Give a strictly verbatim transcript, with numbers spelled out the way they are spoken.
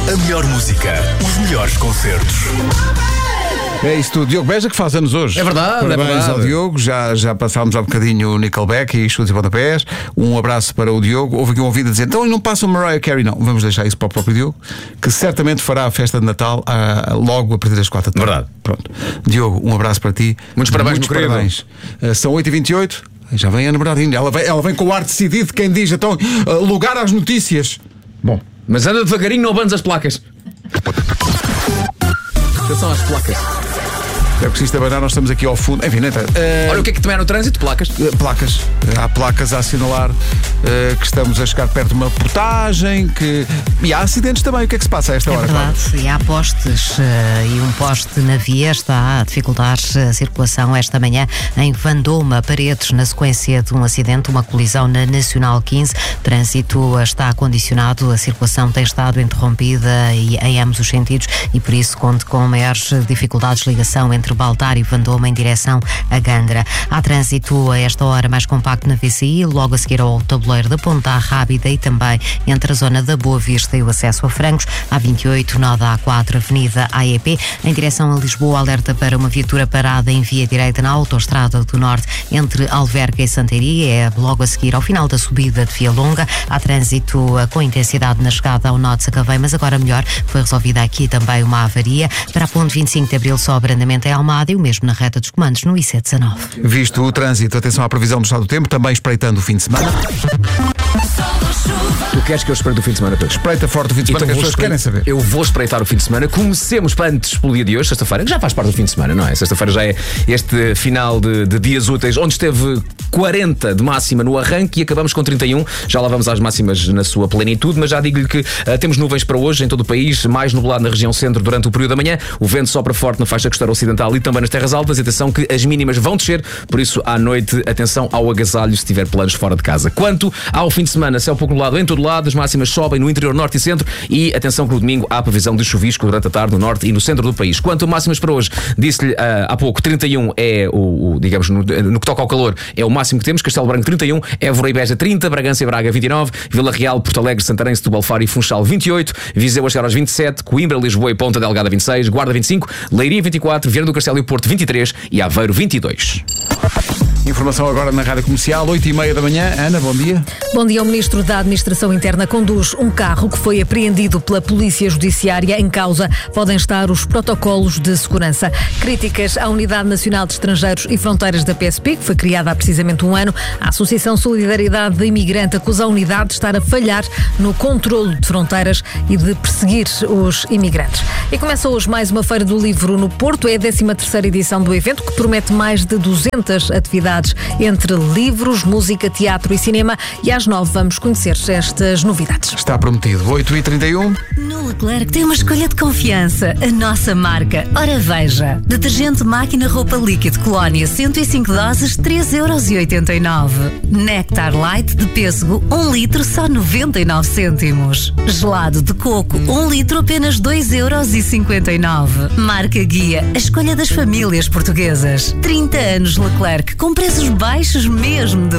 A melhor música, os melhores concertos. É isso tudo. Diogo Beja, que faz anos hoje. É verdade, Parabéns é verdade. ao Diogo. Já, já passámos há um bocadinho o Nickelback e chutes e pontapés. Um abraço para o Diogo. Houve aqui um ouvido a dizer: então não passa o Mariah Carey. Não, vamos deixar isso para o próprio Diogo, que certamente fará a festa de Natal ah, logo a partir das quatro da tarde. Verdade. Pronto. Diogo, um abraço para ti. Muitos parabéns, Muitos meu querido. parabéns. Ah, são oito e vinte e oito. Já vem a Ana Bernardino. Ela vem, ela vem com o ar decidido. Quem diz então ah, lugar às notícias. Bom, Mas anda devagarinho, não abandes as placas. Atenção às placas. é preciso abanar, nós estamos aqui ao fundo. Enfim, não entra. Ah, Olha o que é que também há no trânsito, placas. Uh, placas. Há placas a assinalar uh, que estamos a chegar perto de uma portagem que... E há acidentes também. O que é que se passa a esta É hora? verdade, e há postes eh, e um poste na via está a dificultar a circulação esta manhã em Vandoma, Paredes, na sequência de um acidente, uma colisão na Nacional quinze. O trânsito está condicionado, a circulação tem estado interrompida e, em ambos os sentidos, e por isso conte com maiores dificuldades de ligação entre Baltar e Vandoma em direção a Gandra. Há trânsito a esta hora mais compacto na V C I, logo a seguir ao tabuleiro da Ponta Rábida e também entre a zona da Boa Vista e o acesso a Francos. A vinte e oito, nó da A quatro, Avenida A E P. Em direção a Lisboa, alerta para uma viatura parada em via direita na Autoestrada do Norte entre Alverca e Santaria. É logo a seguir ao final da subida de Via Longa. Há trânsito com intensidade na chegada ao nó de Sacavém, mas agora melhor. Foi resolvida aqui também uma avaria. Para a ponte vinte e cinco de Abril, só abrandamento em Almada e o mesmo na reta dos comandos no I C dezanove. Visto o trânsito, atenção à previsão do estado do tempo, também espreitando o fim de semana. Tu queres que eu espreite o fim de semana, Pedro? Espreita forte o fim de semana, que as vou pessoas querem espre- saber. Eu vou espreitar o fim de semana. Comecemos antes pelo dia de hoje, sexta-feira, que já faz parte do fim de semana, não é? Sexta-feira já é este final de, de dias úteis, onde esteve quarenta de máxima no arranque e acabamos com trinta e um. Já lá vamos às máximas na sua plenitude, mas já digo-lhe que uh, temos nuvens para hoje em todo o país, mais nublado na região centro durante o período da manhã. O vento sopra forte na faixa costeira ocidental e também nas terras altas. E atenção que as mínimas vão descer, por isso à noite, atenção ao agasalho se tiver planos fora de casa. Quanto ao fim de semana, céu pouco nublado em todo lado, as máximas sobem no interior norte e centro e atenção que no domingo há previsão de chuvisco durante a tarde no norte e no centro do país. Quanto a máximas para hoje, disse-lhe uh, há pouco, trinta e um é o, o digamos, no, no que toca ao calor, é o máximo que temos. Castelo Branco trinta e um, Évora e Beja trinta, Bragança e Braga vinte e nove, Vila Real, Porto Alegre, Santarém, Setúbal, Faro e Funchal vinte e oito, Viseu a chegar aos vinte e sete, Coimbra, Lisboa e Ponta Delgada vinte e seis, Guarda vinte e cinco, Leiria vinte e quatro, Viana do Castelo e Porto vinte e três e Aveiro vinte e dois. Informação agora na Rádio Comercial, oito e meia da manhã. Ana, bom dia. Bom dia. O Ministro da Administração Interna conduz um carro que foi apreendido pela Polícia Judiciária. Em causa podem estar os protocolos de segurança. Críticas à Unidade Nacional de Estrangeiros e Fronteiras da P S P, que foi criada há precisamente um ano. A Associação Solidariedade de Imigrante acusa a unidade de estar a falhar no controlo de fronteiras e de perseguir os imigrantes. E começa hoje mais uma Feira do Livro no Porto. É a décima terceira edição do evento, que promete mais de duzentas atividades entre livros, música, teatro e cinema. E às nove vamos conhecer estas novidades. Está prometido. oito e trinta e um. No Leclerc tem uma escolha de confiança, a nossa marca. Ora veja, detergente máquina roupa líquido Colónia cento e cinco doses, três euros e oitenta e nove. Nectar Light de pêssego, um litro, só noventa e nove cêntimos. Gelado de coco, um litro, apenas dois euros e cinquenta e nove. Marca Guia, a escolha das famílias portuguesas. trinta anos Leclerc, com preços baixos mesmo de